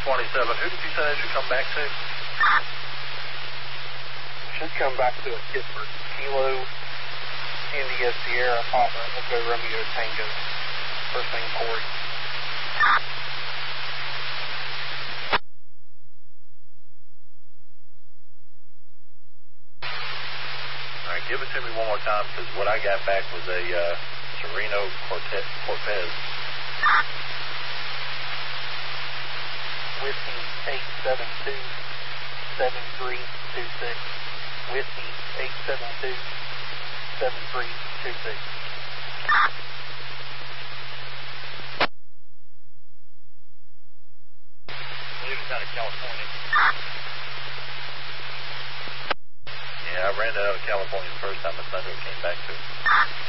Who did you say that should come back to? Should come back to a Pittsburgh. Kilo, India, Sierra, Papa, Echo, Romeo, Tango. First name, Corey. All right, give it to me one more time, because what I got back was a Sereno Cortez. Whiskey 872-7326. Whiskey 872-7326. It's out of California. Yeah, I ran it out of California the first time. That's not who it came back to.